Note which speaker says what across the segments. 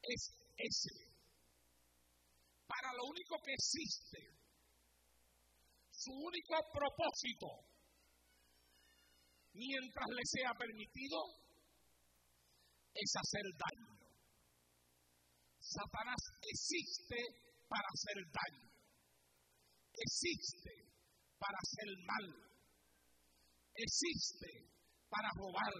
Speaker 1: es ese. Para lo único que existe, su único propósito, mientras le sea permitido, es hacer daño. Satanás existe para hacer daño. Existe para hacer mal. Existe para robar.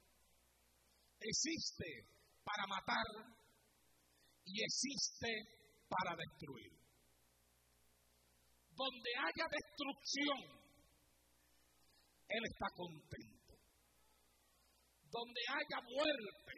Speaker 1: Existe para matar. Y existe para destruir. Donde haya destrucción, Él está contento. Donde haya muerte,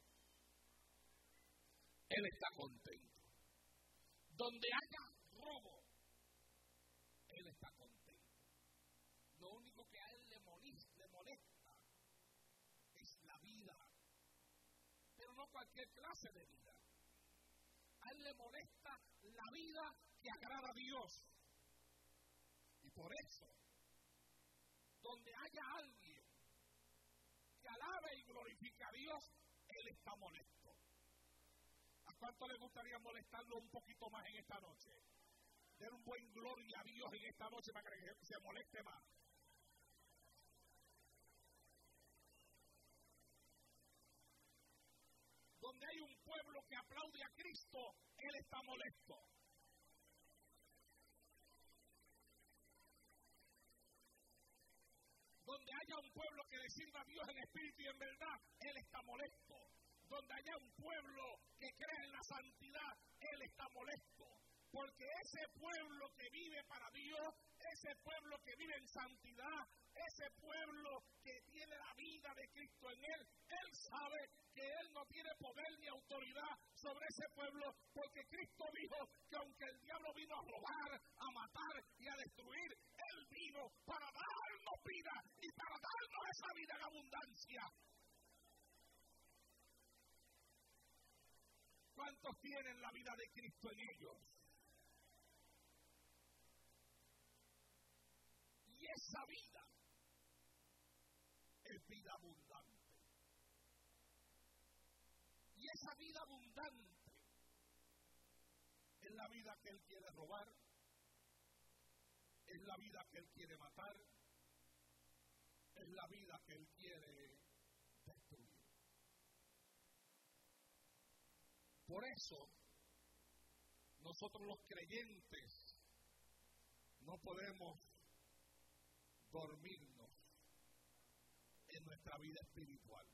Speaker 1: Él está contento. Donde haya robo, Él está contento. Lo único que a Él le molesta es la vida. Pero no cualquier clase de vida. A Él le molesta la vida que agrada a Dios. Y por eso, donde haya alguien que alabe y glorifique a Dios, Él está molesto. ¿A cuánto le gustaría molestarlo un poquito más en esta noche? Der un buen gloria a Dios en esta noche para que se moleste más. Donde hay un pueblo que aplaude a Cristo, Él está molesto. Donde haya un pueblo que le sirva a Dios en espíritu y en verdad, Él está molesto. Donde haya un pueblo que cree en la santidad, Él está molesto. Porque ese pueblo que vive para Dios, ese pueblo que vive en santidad, ese pueblo que tiene la vida de Cristo en él, Él sabe que Él no tiene poder ni autoridad sobre ese pueblo, porque Cristo dijo que aunque el diablo vino a robar, a matar y a destruir, Él vino para darnos vida y para darnos esa vida en abundancia. ¿Cuántos tienen la vida de Cristo en ellos? Y esa vida es vida abundante. Y esa vida abundante es la vida que Él quiere robar, es la vida que Él quiere matar, es la vida que Él quiere destruir. Por eso, nosotros los creyentes no podemos dormirnos en nuestra vida espiritual.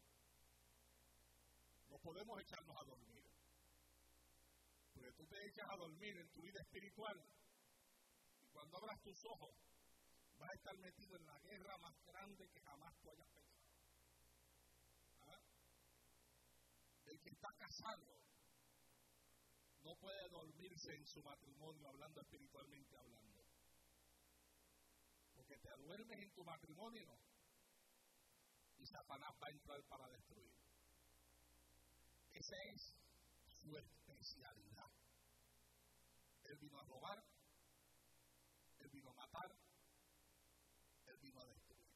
Speaker 1: No podemos echarnos a dormir. Porque tú te echas a dormir en tu vida espiritual y cuando abras tus ojos vas a estar metido en la guerra más grande que jamás tú hayas pensado. ¿Ah? El que está casado no puede dormirse en su matrimonio hablando espiritualmente hablando. Porque te duermes en tu matrimonio y Satanás va a entrar para destruir. Esa es su especialidad. Él vino a robar, Él vino a matar, Él vino a destruir.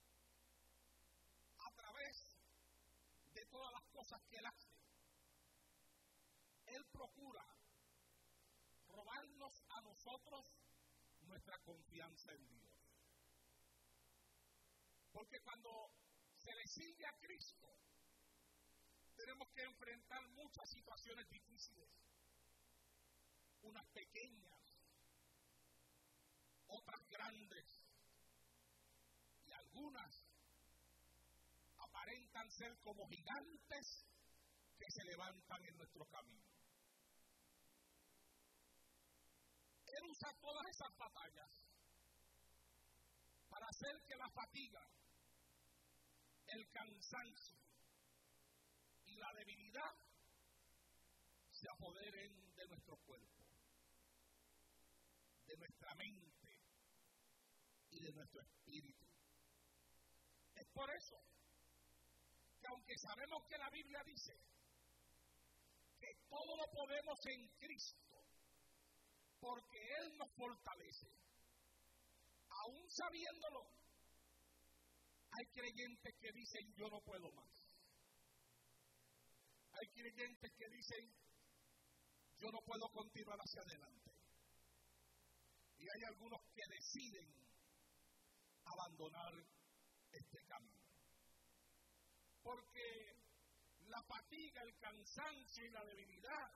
Speaker 1: A través de todas las cosas que Él hace, Él procura robarnos a nosotros nuestra confianza en Dios. Porque cuando se le sigue a Cristo, tenemos que enfrentar muchas situaciones difíciles. Unas pequeñas, otras grandes, y algunas aparentan ser como gigantes que se levantan en nuestro camino. Él usa todas esas batallas para hacer que la fatiga, el cansancio y la debilidad se apoderen de nuestro cuerpo, de nuestra mente y de nuestro espíritu. Es por eso que aunque sabemos que la Biblia dice que todo lo podemos en Cristo, porque Él nos fortalece, aún sabiéndolo, hay creyentes que dicen yo no puedo más. Hay creyentes que dicen, yo no puedo continuar hacia adelante. Y hay algunos que deciden abandonar este camino. Porque la fatiga, el cansancio y la debilidad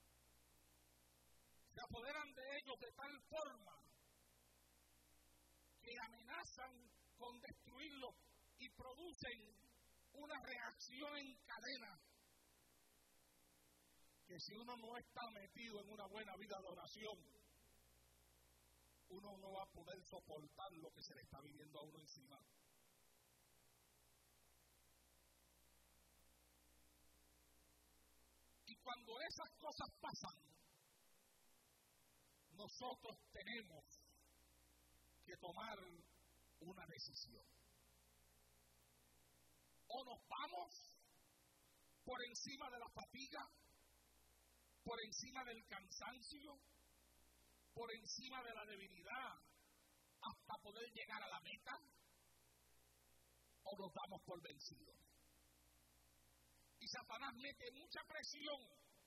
Speaker 1: se apoderan de ellos de tal forma que amenazan con destruirlo y producen una reacción en cadena que si uno no está metido en una buena vida de oración, uno no va a poder soportar lo que se le está viniendo a uno encima. Y cuando esas cosas pasan, nosotros tenemos que tomar una decisión. O nos vamos por encima de la fatiga, por encima del cansancio, por encima de la debilidad, hasta poder llegar a la meta, o nos damos por vencidos. Y Satanás mete mucha presión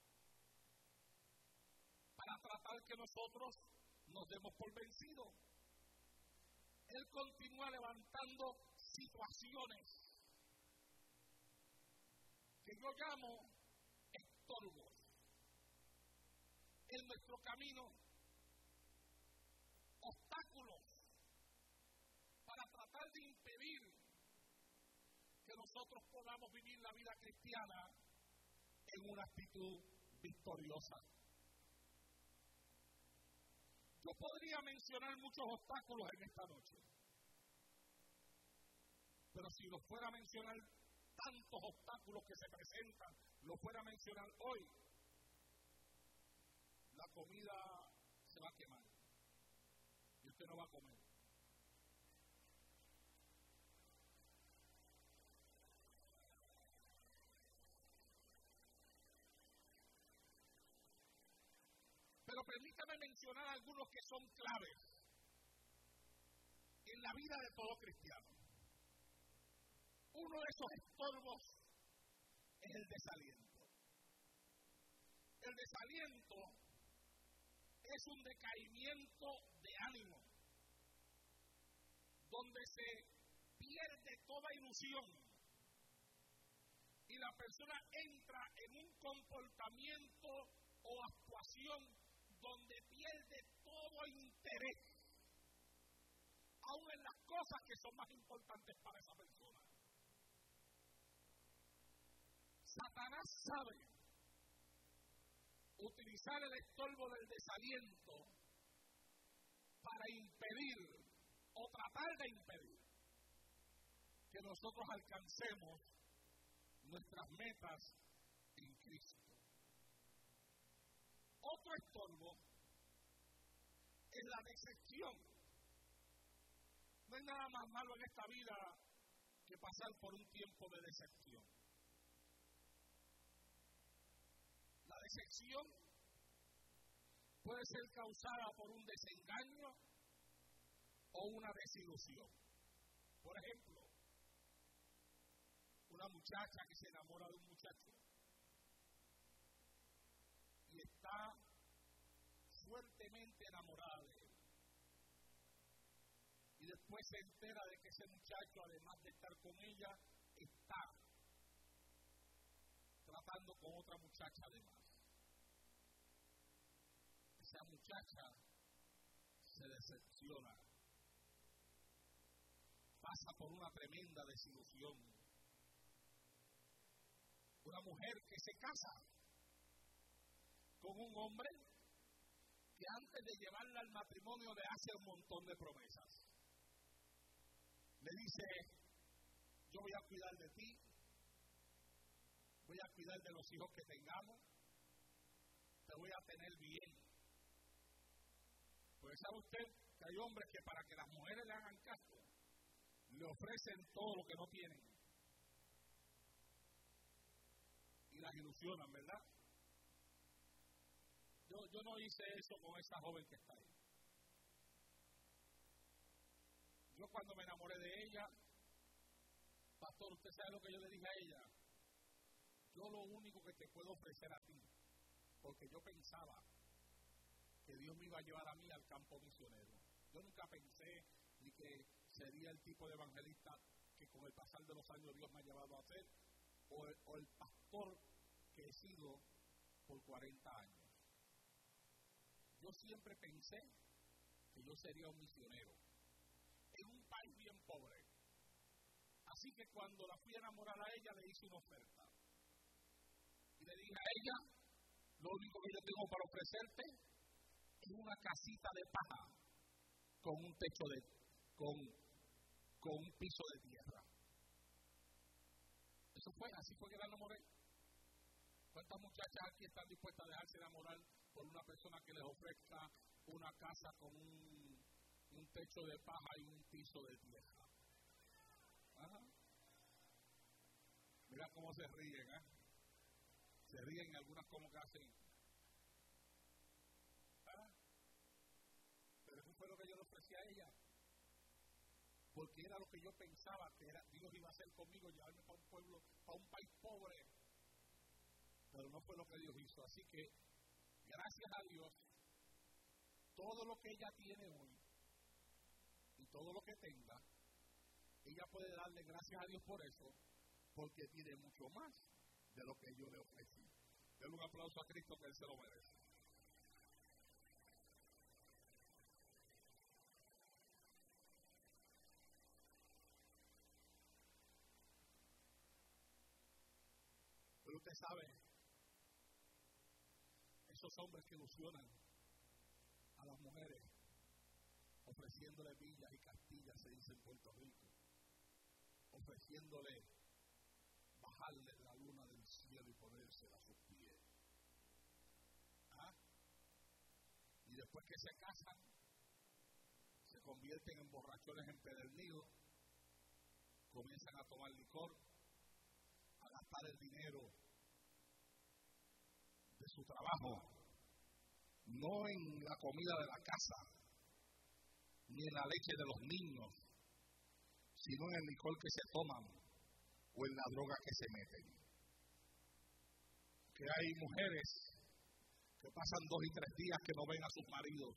Speaker 1: para tratar que nosotros nos demos por vencidos. Él continúa levantando situaciones que yo llamo estorbos en nuestro camino, obstáculos para tratar de impedir que nosotros podamos vivir la vida cristiana en una actitud victoriosa. Yo podría mencionar muchos obstáculos en esta noche, pero si los fuera a mencionar, tantos obstáculos que se presentan, los fuera a mencionar hoy, la comida se va a quemar y usted no va a comer. Pero permítame mencionar algunos que son claves en la vida de todo cristiano. Uno de esos estorbos es el desaliento. El desaliento es un decaimiento de ánimo, donde se pierde toda ilusión y la persona entra en un comportamiento o actuación donde pierde todo interés, aún en las cosas que son más importantes para esa persona. Satanás sabe utilizar el estorbo del desaliento para impedir o tratar de impedir que nosotros alcancemos nuestras metas en Cristo. Otro estorbo es la decepción. No hay nada más malo en esta vida que pasar por un tiempo de decepción. La decepción puede ser causada por un desengaño o una desilusión. Por ejemplo, una muchacha que se enamora de un muchacho y está fuertemente enamorada de él. Y después se entera de que ese muchacho, además de estar con ella, está tratando con otra muchacha además. Esa muchacha se decepciona, pasa por una tremenda desilusión. Una mujer que se casa con un hombre que antes de llevarla al matrimonio le hace un montón de promesas. Le dice, yo voy a cuidar de ti, voy a cuidar de los hijos que tengamos, te voy a tener bien. Pues sabe usted que hay hombres que para que las mujeres le hagan caso, le ofrecen todo lo que no tienen. Y las ilusionan, ¿verdad? Yo no hice eso con esa joven que está ahí. Yo cuando me enamoré de ella, pastor, ¿usted sabe lo que yo le dije a ella? yo lo único que te puedo ofrecer a ti, porque yo pensaba que Dios me iba a llevar a mí al campo misionero. Yo nunca pensé ni que sería el tipo de evangelista que con el pasar de los años Dios me ha llevado a ser, o el pastor que he sido por 40 años. Yo siempre pensé que yo sería un misionero en un país bien pobre. Así que cuando la fui a enamorar a ella, le hice una oferta. Y le dije a ella, lo único que yo tengo para ofrecerte es una casita de paja con un techo con un piso de tierra. Eso fue, así fue que la enamoré. ¿Cuántas muchachas aquí están dispuestas a dejarse enamorar por una persona que les ofrezca una casa con un techo de paja y un piso de tierra? Ajá. Mira cómo se ríen, ¿eh? Se ríen algunas como que hacen. ¿Ah? Pero eso fue lo que yo le ofrecí a ella. Porque era lo que yo pensaba que Dios iba a hacer conmigo, llevarme para un pueblo, para un país pobre. Pero no fue lo que Dios hizo. Así que, gracias a Dios, todo lo que ella tiene hoy y todo lo que tenga, ella puede darle gracias a Dios por eso, porque tiene mucho más de lo que yo le ofrecí. Denle un aplauso a Cristo, que Él se lo merece. Pero usted sabe, esos hombres que ilusionan a las mujeres, ofreciéndole villas y castillas, se dice en Puerto Rico, ofreciéndole bajarle la luna del cielo y ponérsela a sus pies. ¿Ah? Y después que se casan, se convierten en borrachones empedernidos, comienzan a tomar licor, a gastar el dinero de su trabajo, no en la comida de la casa, ni en la leche de los niños, sino en el licor que se toman o en la droga que se meten. Que hay mujeres que pasan 2 y 3 días que no ven a sus maridos,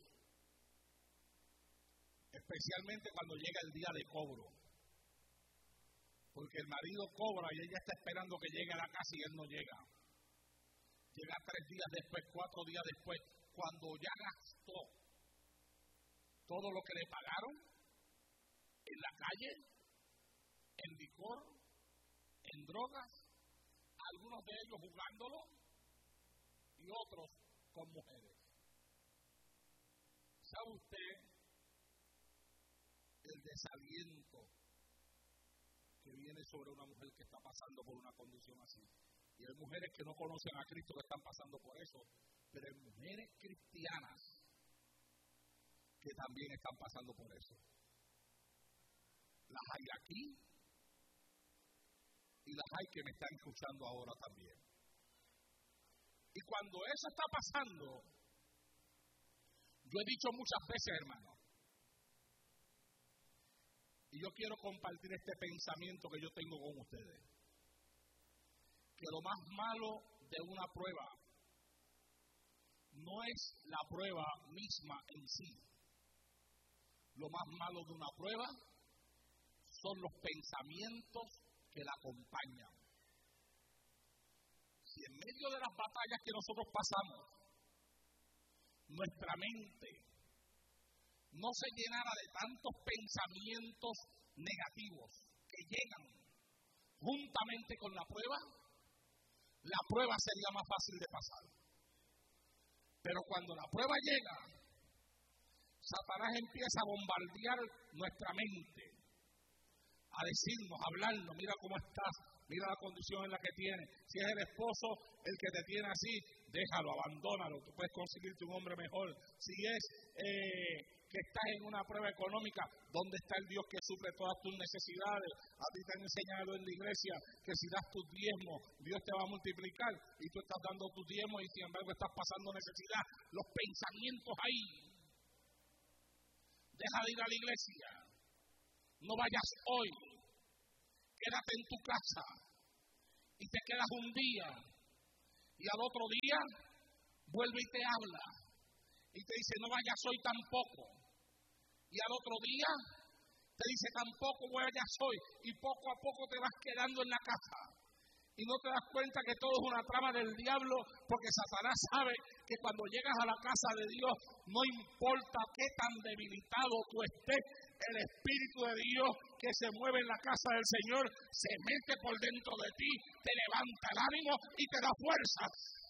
Speaker 1: especialmente cuando llega el día de cobro, porque el marido cobra y ella está esperando que llegue a la casa y él no llega. Llega 3 días después, 4 días después, cuando ya gastó todo lo que le pagaron en la calle, en licor, en drogas, algunos de ellos jugándolo y otros con mujeres. ¿Sabe usted el desaliento que viene sobre una mujer que está pasando por una condición así? Y hay mujeres que no conocen a Cristo que están pasando por eso, pero hay mujeres cristianas que también están pasando por eso. Las hay aquí y las hay que me están escuchando ahora también. Y cuando eso está pasando, yo he dicho muchas veces, hermano, y yo quiero compartir este pensamiento que yo tengo con ustedes, que lo más malo de una prueba no es la prueba misma en sí. Lo más malo de una prueba son los pensamientos que la acompañan. Si en medio de las batallas que nosotros pasamos, nuestra mente no se llenara de tantos pensamientos negativos que llegan juntamente con la prueba sería más fácil de pasar. Pero cuando la prueba llega, Satanás empieza a bombardear nuestra mente, a decirnos, a hablarnos, mira cómo estás, mira la condición en la que tienes. Si es el esposo el que te tiene así, déjalo, abandónalo, tú puedes conseguirte un hombre mejor. Si es que estás en una prueba económica, ¿dónde está el Dios que suple todas tus necesidades? A ti te han enseñado en la iglesia que si das tus diezmos, Dios te va a multiplicar, y tú estás dando tus diezmos y sin embargo estás pasando necesidad. Los pensamientos ahí. Deja de ir a la iglesia. No vayas hoy. Quédate en tu casa y te quedas un día y al otro día vuelve y te habla y te dice no vayas hoy tampoco, y al otro día te dice tampoco vayas hoy, y poco a poco te vas quedando en la casa y no te das cuenta que todo es una trama del diablo, porque Satanás sabe que cuando llegas a la casa de Dios, no importa qué tan debilitado tú estés, el Espíritu de Dios que se mueve en la casa del Señor se mete por dentro de ti, te levanta el ánimo y te da fuerza.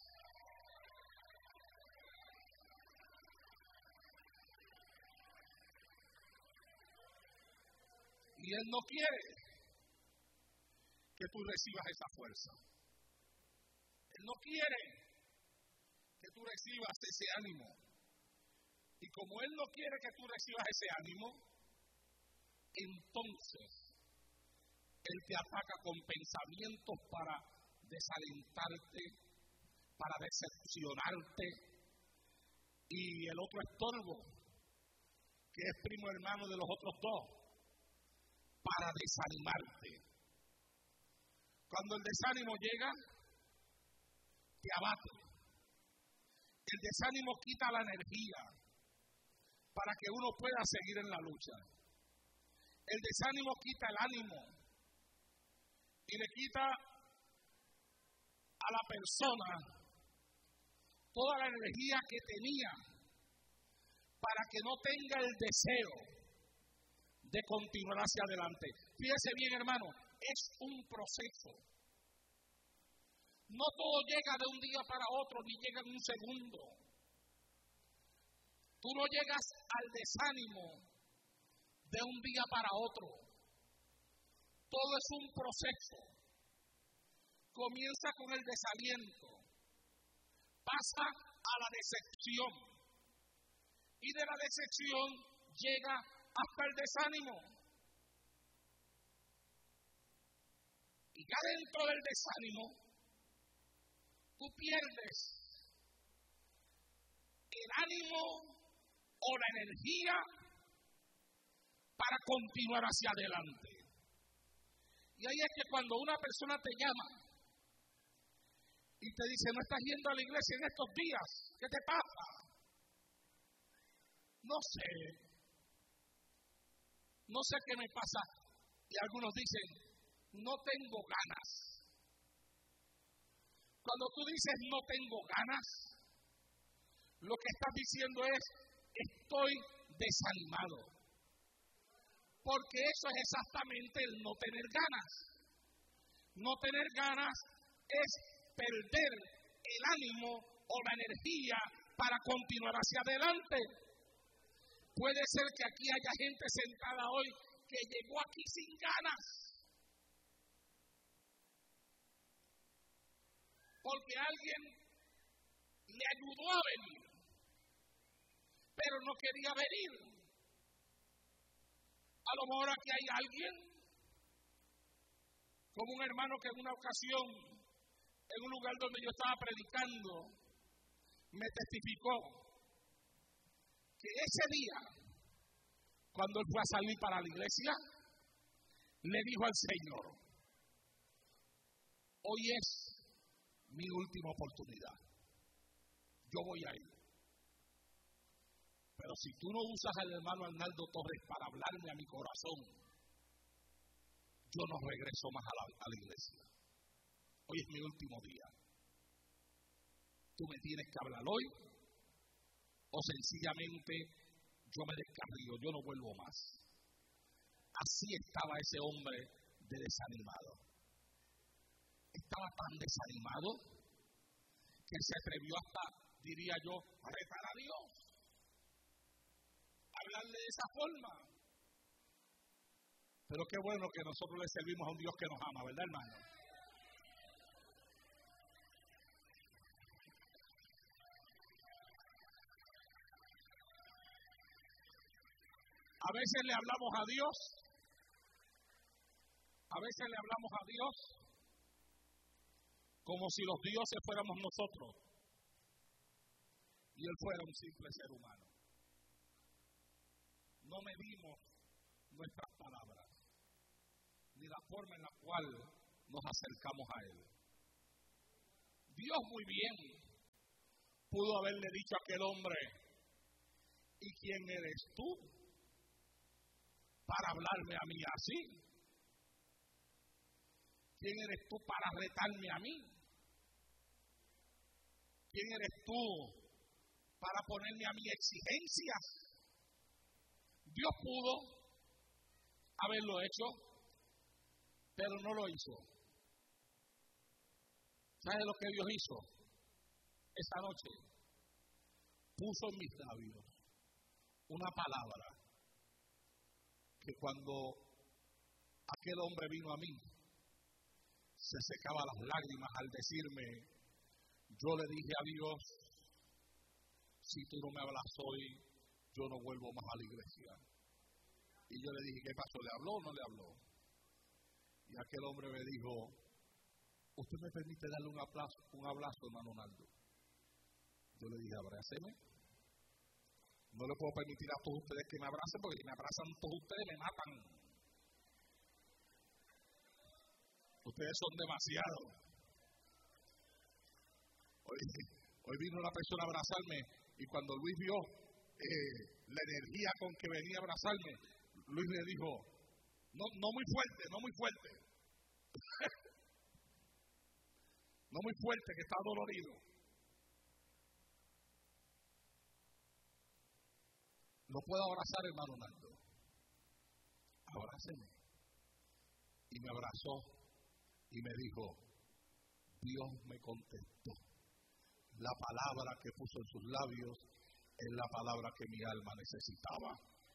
Speaker 1: Y Él no quiere que tú recibas esa fuerza. Él no quiere que tú recibas ese ánimo. Y como Él no quiere que tú recibas ese ánimo, entonces Él te ataca con pensamientos para desalentarte, para decepcionarte. Y el otro estorbo, que es primo hermano de los otros dos, para desanimarte. Cuando el desánimo llega, te abate. El desánimo quita la energía para que uno pueda seguir en la lucha. El desánimo quita el ánimo y le quita a la persona toda la energía que tenía para que no tenga el deseo de continuar hacia adelante. Fíjese bien, hermano, es un proceso. No todo llega de un día para otro, ni llega en un segundo. Tú no llegas al desánimo de un día para otro. Todo es un proceso. Comienza con el desaliento, pasa a la decepción, y de la decepción llega hasta el desánimo. Y ya dentro del desánimo, tú pierdes el ánimo o la energía para continuar hacia adelante. Y ahí es que cuando una persona te llama y te dice, no estás yendo a la iglesia en estos días, ¿qué te pasa? No sé qué me pasa. Y algunos dicen, no tengo ganas. Cuando tú dices no tengo ganas, lo que estás diciendo es estoy desanimado. Porque eso es exactamente el no tener ganas. No tener ganas es perder el ánimo o la energía para continuar hacia adelante. Puede ser que aquí haya gente sentada hoy que llegó aquí sin ganas. Porque alguien le ayudó a venir, pero no quería venir. A lo mejor aquí hay alguien, como un hermano que en una ocasión, en un lugar donde yo estaba predicando, me testificó que ese día, cuando él fue a salir para la iglesia, le dijo al Señor, hoy es mi última oportunidad, yo voy a ir. Pero si tú no usas al hermano Arnaldo Torres para hablarme a mi corazón, yo no regreso más a la iglesia. Hoy es mi último día. Tú me tienes que hablar hoy, o sencillamente yo me descarrío, yo no vuelvo más. Así estaba ese hombre de desanimado. Estaba tan desanimado que se atrevió hasta, diría yo, a retar a Dios, a hablarle de esa forma. Pero qué bueno que nosotros le servimos a un Dios que nos ama, ¿verdad, hermano? A veces le hablamos a Dios, como si los dioses fuéramos nosotros y Él fuera un simple ser humano. No medimos nuestras palabras ni la forma en la cual nos acercamos a Él. Dios muy bien pudo haberle dicho a aquel hombre: ¿y quién eres tú para hablarme a mí así? ¿Quién eres tú para retarme a mí? ¿Quién eres tú para ponerme a mí exigencias? Dios pudo haberlo hecho, pero no lo hizo. ¿Sabe lo que Dios hizo? Esa noche puso en mis labios una palabra que cuando aquel hombre vino a mí, se secaba las lágrimas al decirme: yo le dije a Dios, si tú no me hablas hoy, yo no vuelvo más a la iglesia. Y yo le dije: ¿qué pasó? ¿Le habló o no le habló? Y aquel hombre me dijo: ¿usted me permite darle un abrazo, hermano Naldo? Yo le dije: abráceme. No le puedo permitir a todos ustedes que me abracen, porque si me abrazan todos ustedes me matan. Ustedes son demasiados. Hoy vino una persona a abrazarme, y cuando Luis vio la energía con que venía a abrazarme, Luis le dijo: no muy fuerte, no muy fuerte. No muy fuerte, que está dolorido. No puedo abrazar, hermano Naldo. Abráceme. Y me abrazó y me dijo: Dios me contestó. La palabra que puso en sus labios es la palabra que mi alma necesitaba.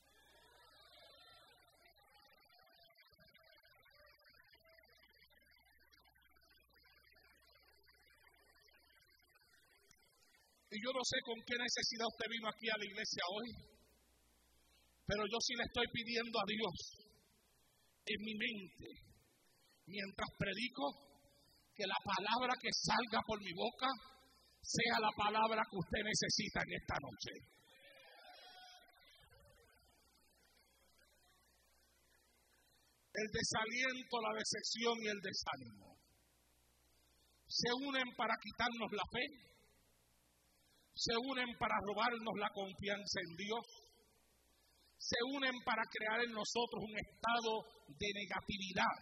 Speaker 1: Y yo no sé con qué necesidad usted vino aquí a la iglesia hoy, pero yo sí le estoy pidiendo a Dios en mi mente, mientras predico, que la palabra que salga por mi boca sea la palabra que usted necesita en esta noche. El desaliento, la decepción y el desánimo se unen para quitarnos la fe, se unen para robarnos la confianza en Dios, se unen para crear en nosotros un estado de negatividad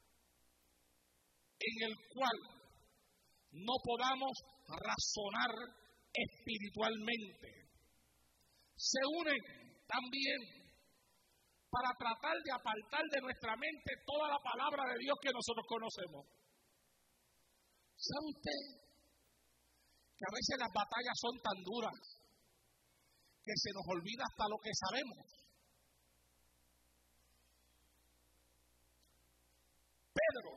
Speaker 1: en el cual no podamos razonar espiritualmente. Se unen también para tratar de apartar de nuestra mente toda la palabra de Dios que nosotros conocemos. ¿Sabe usted que a veces las batallas son tan duras que se nos olvida hasta lo que sabemos? Pedro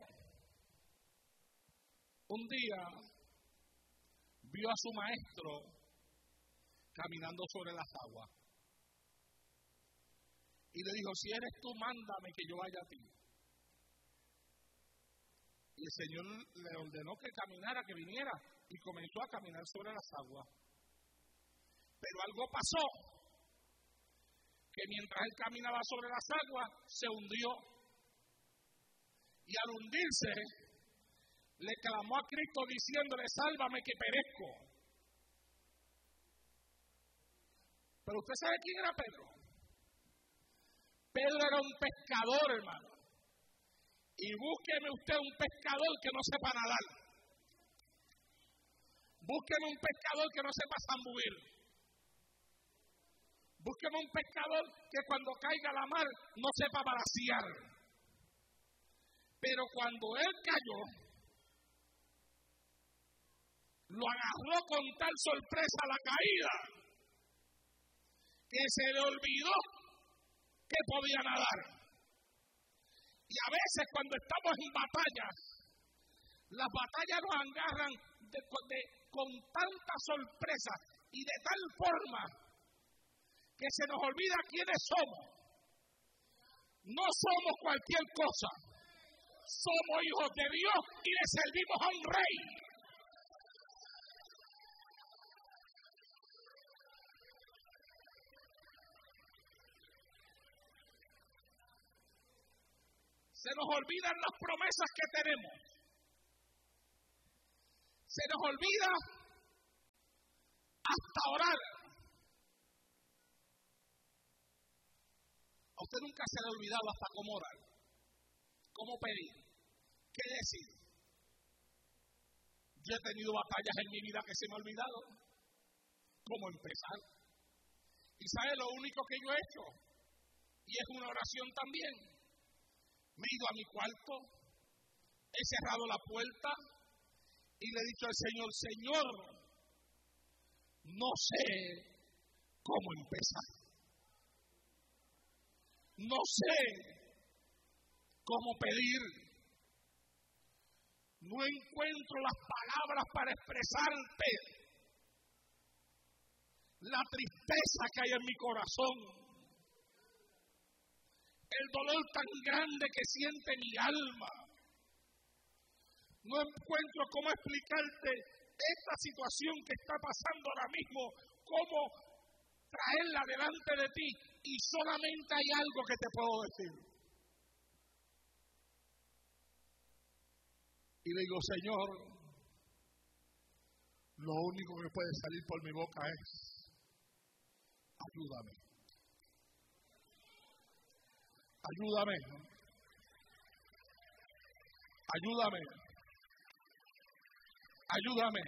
Speaker 1: un día vio a su maestro caminando sobre las aguas y le dijo: si eres tú, mándame que yo vaya a ti. Y el Señor le ordenó que caminara, que viniera, y comenzó a caminar sobre las aguas. Pero algo pasó, que mientras él caminaba sobre las aguas, se hundió. Y al hundirse, le clamó a Cristo diciéndole: sálvame que perezco. Pero usted sabe quién era Pedro. Pedro era un pescador, hermano. Y búsqueme usted un pescador que no sepa nadar. Búsqueme un pescador que no sepa zambuir. Búsqueme un pescador que cuando caiga a la mar no sepa balacear. Pero cuando él cayó, lo agarró con tal sorpresa la caída que se le olvidó que podía nadar. Y a veces cuando estamos en batallas, las batallas nos agarran con tanta sorpresa y de tal forma que se nos olvida quiénes somos. No somos cualquier cosa. Somos hijos de Dios y le servimos a un rey. Se nos olvidan las promesas que tenemos. Se nos olvida hasta orar. A usted nunca se le ha olvidado hasta cómo orar, cómo pedir, qué decir. Yo he tenido batallas en mi vida que se me ha olvidado cómo empezar. ¿Y sabe lo único que yo he hecho? Y es una oración también. Me he ido a mi cuarto, he cerrado la puerta y le he dicho al Señor, Señor, no sé cómo empezar. No sé cómo pedir. No encuentro las palabras para expresarte la tristeza que hay en mi corazón, el dolor tan grande que siente mi alma. No encuentro cómo explicarte esta situación que está pasando ahora mismo, cómo traerla delante de ti, y solamente hay algo que te puedo decir. Y le digo, Señor, lo único que puede salir por mi boca es, ayúdame. Ayúdame. Ayúdame. Ayúdame.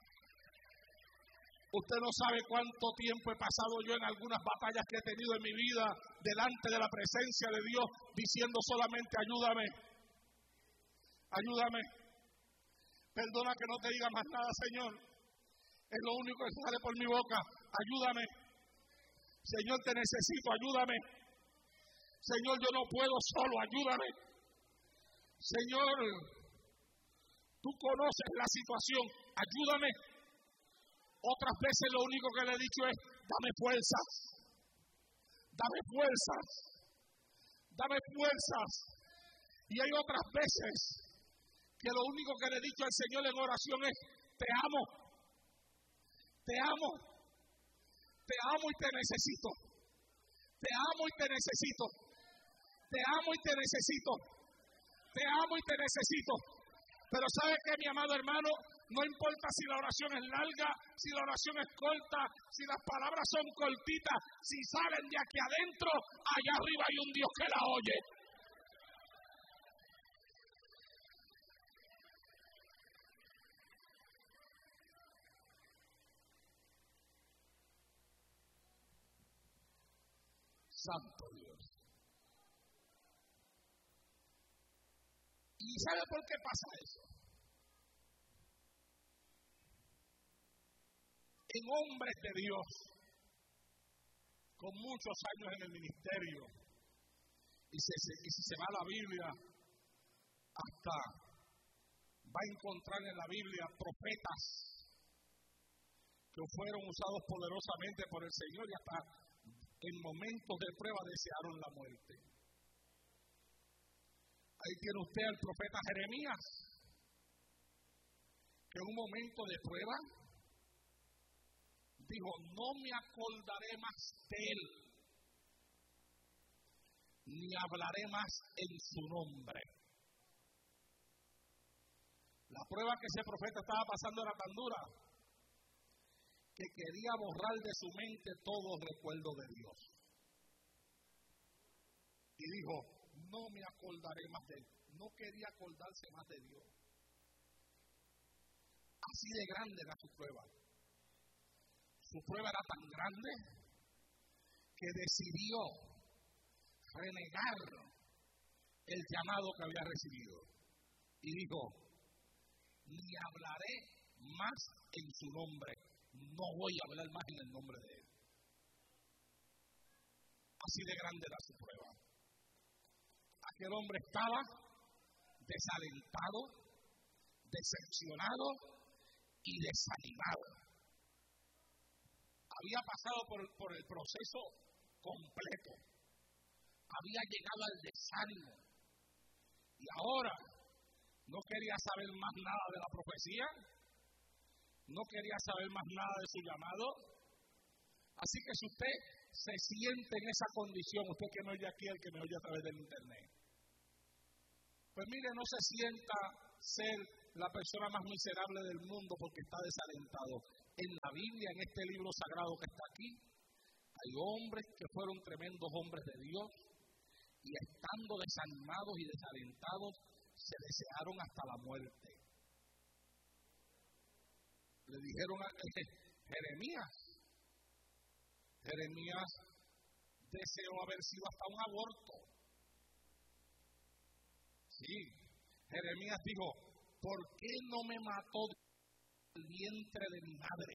Speaker 1: Usted no sabe cuánto tiempo he pasado yo en algunas batallas que he tenido en mi vida delante de la presencia de Dios, diciendo solamente ayúdame. Ayúdame. Perdona que no te diga más nada, Señor. Es lo único que sale por mi boca. Ayúdame. Señor, te necesito. Ayúdame. Señor, yo no puedo solo. Ayúdame. Señor, tú conoces la situación. Ayúdame. Otras veces lo único que le he dicho es, dame fuerzas. Dame fuerzas. Dame fuerzas. Y hay otras veces que lo único que le he dicho al Señor en oración es, te amo. Te amo. Te amo y te necesito. Te amo y te necesito. Te amo y te necesito. Te amo y te necesito. Pero ¿sabe qué, mi amado hermano? No importa si la oración es larga, si la oración es corta, si las palabras son cortitas, si salen de aquí adentro, allá arriba hay un Dios que la oye. Santo Dios. ¿Y sabe por qué pasa eso? En hombres de Dios, con muchos años en el ministerio, y si se va a la Biblia, hasta va a encontrar en la Biblia profetas que fueron usados poderosamente por el Señor y hasta en momentos de prueba desearon la muerte. Ahí tiene usted al profeta Jeremías, que en un momento de prueba dijo, no me acordaré más de él, ni hablaré más en su nombre. La prueba que ese profeta estaba pasando era tan dura que quería borrar de su mente todo recuerdo de Dios. Y dijo, no me acordaré más de él. No quería acordarse más de Dios. Así de grande era su prueba. Su prueba era tan grande que decidió renegar el llamado que había recibido. Y dijo, ni hablaré más en su nombre. No voy a hablar más en el nombre de él. Así de grande era su prueba. Aquel hombre estaba desalentado, decepcionado y desanimado. Había pasado por el proceso completo. Había llegado al desánimo. Y ahora no quería saber más nada de la profecía. No quería saber más nada de su llamado. Así que si usted se siente en esa condición, usted que me oye aquí, el que me oye a través del internet, pues mire, no se sienta ser la persona más miserable del mundo porque está desalentado. En la Biblia, en este libro sagrado que está aquí, hay hombres que fueron tremendos hombres de Dios y estando desanimados y desalentados, se desearon hasta la muerte. Le dijeron a Jeremías deseó haber sido hasta un aborto. Sí, Jeremías dijo, ¿por qué no me mató el vientre de mi madre?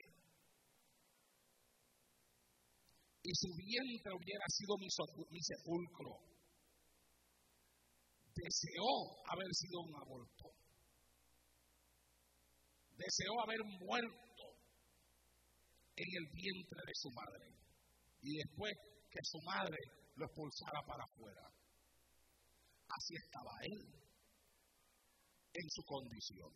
Speaker 1: Y su vientre hubiera sido mi sepulcro. Deseó haber sido un aborto. Deseó haber muerto en el vientre de su madre. Y después que su madre lo expulsara para afuera. Así estaba él en su condición.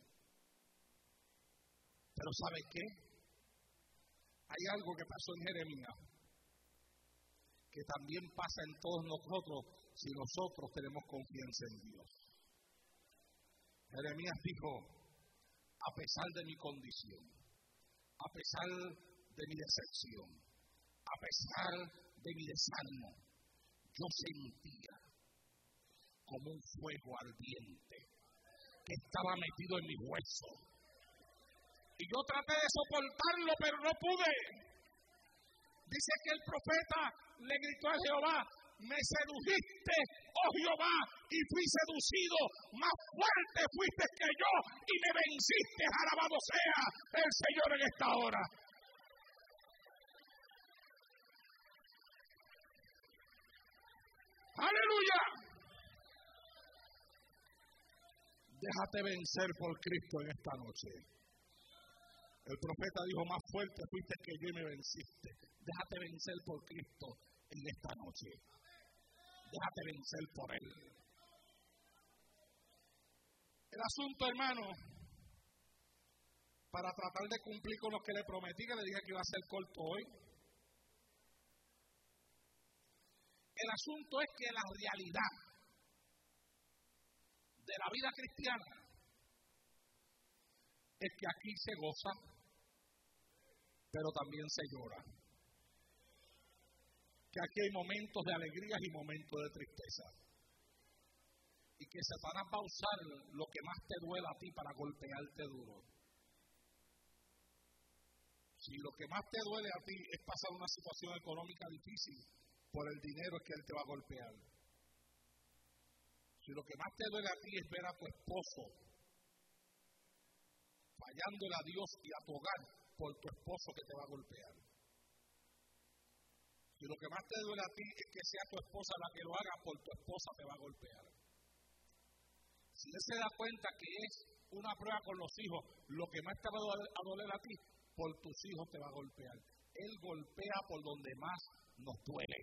Speaker 1: Pero ¿sabe qué? Hay algo que pasó en Jeremías que también pasa en todos nosotros si nosotros tenemos confianza en Dios. Jeremías dijo, a pesar de mi condición, a pesar de mi decepción, a pesar de mi desánimo, yo sentía como un fuego ardiente que estaba metido en mis huesos. Y yo traté de soportarlo, pero no pude. Dice que el profeta le gritó a Jehová, me sedujiste, oh Jehová, y fui seducido, más fuerte fuiste que yo, y me venciste, alabado sea el Señor en esta hora. ¡Aleluya! Déjate vencer por Cristo en esta noche. El profeta dijo, más fuerte fuiste que yo y me venciste. Déjate vencer por Cristo en esta noche. Déjate vencer por Él. El asunto, hermano, para tratar de cumplir con lo que le prometí, que le dije que iba a ser corto hoy. El asunto es que la realidad de la vida cristiana es que aquí se goza, pero también se llora. Que aquí hay momentos de alegrías y momentos de tristeza. Y que Satanás va a usar lo que más te duela a ti para golpearte duro. Si lo que más te duele a ti es pasar una situación económica difícil, por el dinero es que él te va a golpear. Si lo que más te duele a ti es ver a tu esposo fallándole a Dios y a tu hogar, por tu esposo que te va a golpear. Si lo que más te duele a ti es que sea tu esposa la que lo haga, por tu esposa te va a golpear. Si él se da cuenta que es una prueba con los hijos, lo que más te va a doler a ti, por tus hijos te va a golpear. Él golpea por donde más nos duele.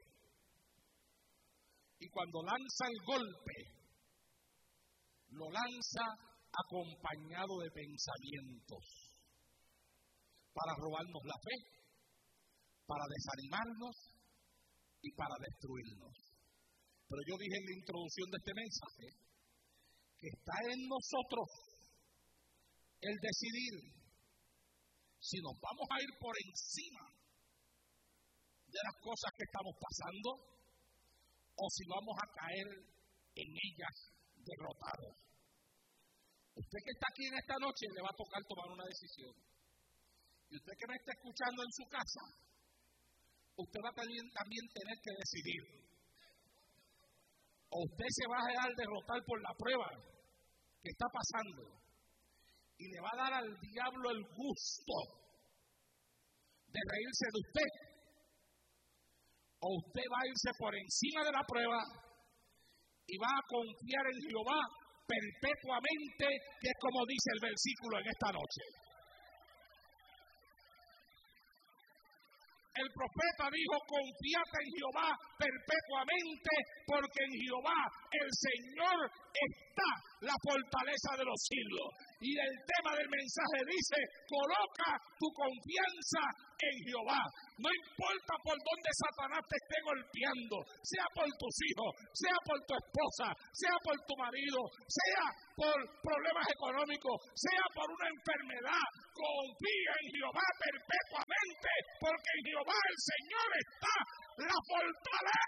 Speaker 1: Y cuando lanza el golpe, lo lanza acompañado de pensamientos para robarnos la fe, para desanimarnos y para destruirnos. Pero yo dije en la introducción de este mensaje que está en nosotros el decidir si nos vamos a ir por encima de las cosas que estamos pasando o si vamos a caer en ellas derrotados. Usted que está aquí en esta noche le va a tocar tomar una decisión. Y usted que me está escuchando en su casa, usted va a también tener que decidir. O usted se va a dejar derrotar por la prueba que está pasando y le va a dar al diablo el gusto de reírse de usted. O usted va a irse por encima de la prueba y va a confiar en Jehová perpetuamente, que es como dice el versículo en esta noche. El profeta dijo: confiate en Jehová perpetuamente, porque en Jehová el Señor está la fortaleza de los siglos. Y el tema del mensaje dice: coloca tu confianza en Jehová. No importa por dónde Satanás te esté golpeando, sea por tus hijos, sea por tu esposa, sea por tu marido, sea por problemas económicos, sea por una enfermedad, confía en Jehová perpetuamente, porque en Jehová el Señor está la fortaleza